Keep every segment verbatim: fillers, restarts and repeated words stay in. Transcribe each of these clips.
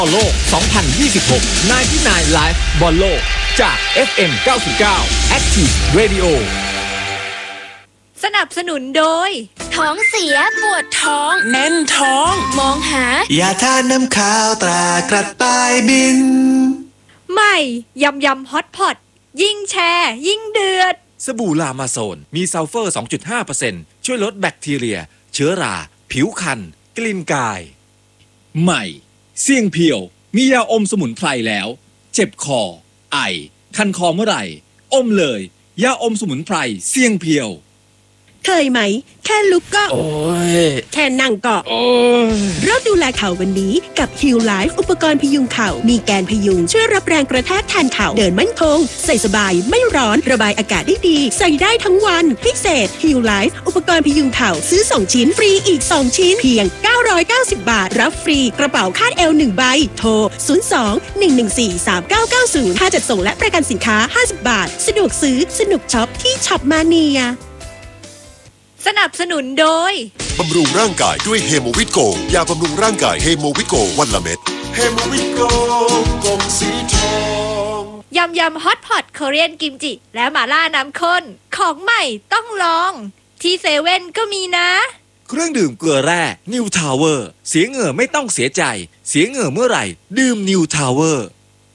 บอลโลก สองพันยี่สิบหก ไนน์ตี้ไนน์ Live บอลโลกจาก เอฟ เอ็ม เก้าสิบเก้า Active Radio สนับสนุนโดยท้องเสียปวดท้องแน่นท้องมองหายาทานน้ำขาวตรากระต่ายบินใหม่ยำยำฮอตพอตยิ่งแชร์ยิ่งเดือดสบู่ลามาโซนมีซัลเฟอร์ สองจุดห้าเปอร์เซ็นต์ ช่วยลดแบคทีเรียเชื้อราผิวคันกลิ่นกายใหม่เสี่ยงเพียวมียาอมสมุนไพรแล้วเจ็บคอไอคันคอเมื่อไหร่อมเลยยาอมสมุนไพรเสี่ยงเพียวเคยไหมแค่ลุกก็โอ้ยแค่นั่งก็โอ้ยเริ่มดูแลเข่าวันนี้กับ Heal Life อุปกรณ์พยุงเข่ามีแกนพยุงช่วยรับแรงกระแทกแทนเข่าเดินมั่นคงใส่สบายไม่ร้อนระบายอากาศได้ดีใส่ได้ทั้งวันพิเศษ Heal Life อุปกรณ์พยุงเข่าซื้อสองชิ้นฟรีอีกสองชิ้นเพียงเก้าร้อยเก้าสิบบาทรับฟรีกระเป๋าคาดเอวหนึ่งใบโทรศูนย์ สอง หนึ่ง หนึ่ง สี่ สาม เก้า เก้า ศูนย์ค่าจัดส่งและประกันสินค้าห้าสิบบาทสะดวกซื้อสนุกช็อปที่ช็อปมาเนียสนับสนุนโดยบำรุงร่างกายด้วยเฮโมวิตโกยาบำรุงร่างกายเฮโมวิตโกวันละเม็ดเฮโมวิตโกกล่องสีทองยำยำฮอตพอตคอเรียนกิมจิและหม่าล่าน้ำข้นของใหม่ต้องลองที่เซเว่นก็มีนะเครื่องดื่มเกลือแร่นิวทาวเวอร์เสียเหงื่อไม่ต้องเสียใจเสียเหงื่อเมื่อไหร่ดื่มนิวทาวเวอร์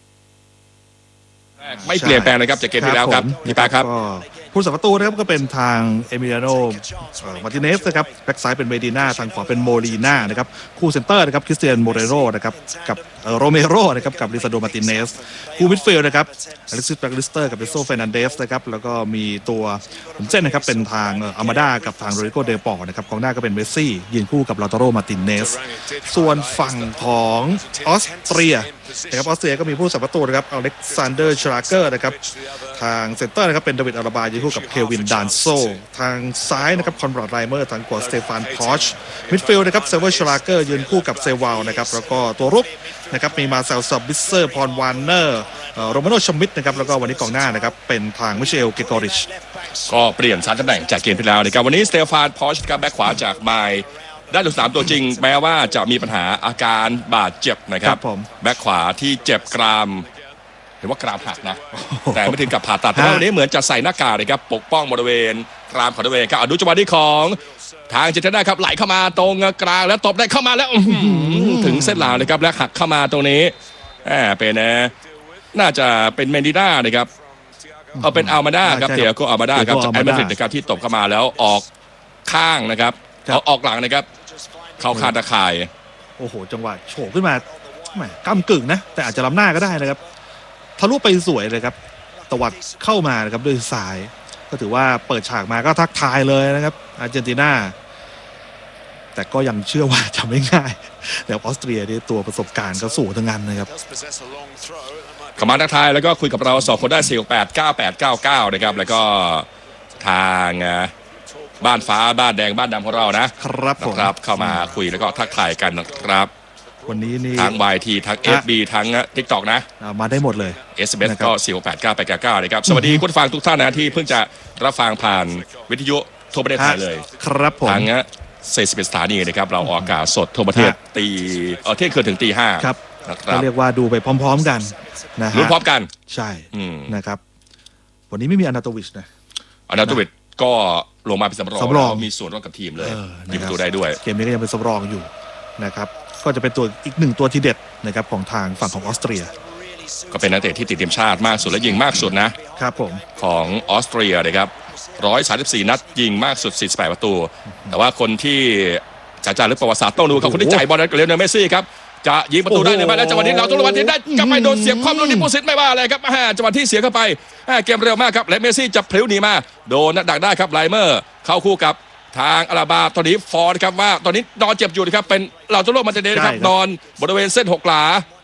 ไม่เปลี่ยนแปลงนะครับจากเกมที่แล้วครับพี่ปาครับผู้สัประตูนะครับก็เป็นทางเอมิเลียโนมาร์ติเนสนะครับแบ็กซ้ายเป็นเมดิน่าทางขวาเป็นโมลีน่านะครับคู่เซนเตอร์นะครับคริสเตียนโมเรโรนะครับกับโรเมโรนะครับกับลิซาโดมาร์ติเนสคู่มิดฟิลด์นะครับอเล็กซิสแบกลิสเตอร์กับเบโซเฟร์นันเดสนะครับแล้วก็มีตัวผมเส้นนะครับเป็นทางอามาดากับทางโรดิโกเดปอร์นะครับกองหน้าก็เป็นเมสซี่ยืนคู่กับลาตาโรมาร์ติเนสส่วนฝั่งของออสเตรียนะครับออสเตรียก็มีผู้สัประตูนะครับอเล็กซานเดอร์ชลาเกอร์นะครับทางเซนเตอร์นะครับเป็นเดวิดอาราบายืนคู่กับเควินดานโซทางซ้ายนะครับคอนราดไรเมอร์ทางขวาสเตฟานพอชมิดฟิลด์นะครับเซเวอร์ชลาเกอร์ยืนคู่กับเซวาลนะครับแล้วก็ตัวรุกนะครับมีมาเซลซับบิสเซอร์พรวานเนอร์โรมาโนชมิดนะครับแล้วก็วันนี้กองหน้านะครับเป็นทางมิเชลเกกอริชก็เปลี่ยนสามตำแหน่งจากเกมที่แล้วนะครับวันนี้สเตฟานพอชกับแบ็คขวาจากไมล์ได้ลูกสามตัวจริงแม้ว่าจะมีปัญหาอาการบาดเจ็บนะครับแบ็คขวาที่เจ็บกรามเห็นว่ากรามหักนะแต่ไม่ถึงกับผ่าตัดแต่วันนี้เหมือนจะใส่หน้ากากนะครับปกป้องบริเวณกรามของตัวเองครับอนุจังหวะที่ของทางเจตนาครับไหลเข้ามาตรงกลางแล้วตบได้เข้ามาแล้วถึงเส้นหลังนะครับแล้วหักเข้ามาตรงนี้เป็นน่าจะเป็นเมนดิน่านะครับเอาเป็นอัลมาด้าครับเตียโกอัลมาด้าครับจากแอตเลติกนะครับที่ตบเข้ามาแล้วออกข้างนะครับเอาออกหลังนะครับเข้าคาตะข่ายโอ้โหจังหวะโฉบขึ้นมาแหมก้ำกึ่งนะแต่อาจจะล้ำหน้าก็ได้นะครับทะลุไปสวยเลยครับตวัดเข้ามานะครับด้วยซ้ายก็ถือว่าเปิดฉากมาก็ทักทายเลยนะครับอาร์เจนตินาแต่ก็ยังเชื่อว่าจะไม่ง่ายแล้วออสเตรียนี่ตัวประสบการณ์ก็สูงทั้งนั้นนะครับขมาทักทายแล้วก็คุยกับเราสองคนได้สี่ แปด เก้า แปด เก้า เก้านะครับแล้วก็ทางบ้านฟ้าบ้านแดงบ้านดำของเรานะครับครับเข้ามาคุยแล้วก็ทักทายกันนะครับวันนี้นี่ทาง วาย ที ทั้ง เอฟ บี ทั้ง TikTok นะมาได้หมดเลยเอส เอ็ม เอส ก็สี่ แปด เก้า แปด เก้า เก้านะครับสวัสดีคุณฟังทุกท่านนะที่เพิ่งจะรับฟังผ่านวิทยุทั่วประเทศไทยเลยครับผมทั้งสี่สิบเอ็ดสถานีนะครับเราออกอากาศสดทั่วประเทศตีเออเที่ยงคืนถึงตีห้าครับก็เรียกว่าดูไปพร้อมๆกันนะฮะรู้พร้อมกันใช่นะครับวันนี้ไม่มีอนาโตวิชนะอนาโตวิชก็ลงมาเป็นสำรองแล้วมีส่วนร่วมกับทีมเลยยิงประตูได้ด้วยเกมนี้ก็ยังเป็นสำรองอยู่นะครับก็จะเป็นตัวอีกหนึ่งตัวที่เด็ดนะครับของทางฝั่งของออสเตรียก็เป็นนักเตะที่ติดทีมชาติมากสุดและยิงมากสุดนะครับผมของออสเตรียนะครับหนึ่งร้อยสามสิบสี่นัดยิงมากสุดสี่สิบแปดประตูแต่ว่าคนที่จ่ายจ่ายหรือประวัติศาสตร์ต้องดูครับคนที่จ่ายบอลนั้นก็เลโอเนลเมสซี่ครับจะยิงประตูได้หรือไม่แล้วจังหวะนี้เราต้องระวังที่ได้กลับไปโดนเสียบความลุ้นที่ผู้สิทธิ์ไม่ว่าอะไรครับจังหวะที่เสียเข้าไปเกมเร็วมากครับและเมสซี่จะพลิ้วหนีมาโดนดักได้ครับไลเมอร์เข้าคู่กับทางอาราบาตอนนี้ฟอร์นะครับว่าตอนนี้นอนเจ็บอยู่นะครับเป็นเราจะโลกมาเตเดนะครับนอนบริเวณเส้นหกหลา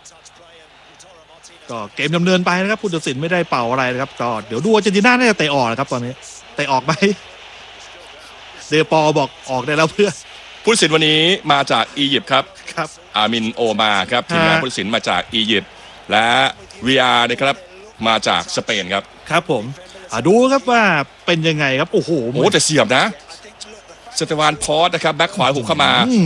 ก็เกมดำเนินไปนะครับผู้ตัดสินไม่ได้เป่าอะไรนะครับก็เดี๋ยวดูอาร์เจนตินาน่าจะเตะออกนะครับตอนนี้เตะออกไหมเดปอบอกออกได้แล้วเพื่อผู้ตัดสินวันนี้มาจากอียิปต์ครับครับอามินโอมาครับทีมงานผู้ตัดสินมาจากอียิปต์และวีอาร์นะครับมาจากสเปนครับครับผมดูครับว่าเป็นยังไงครับโอ้โหโอ้แต่เสียบนะสเตฟานพอสนะครับแบ็คขวาหุกเข้ามา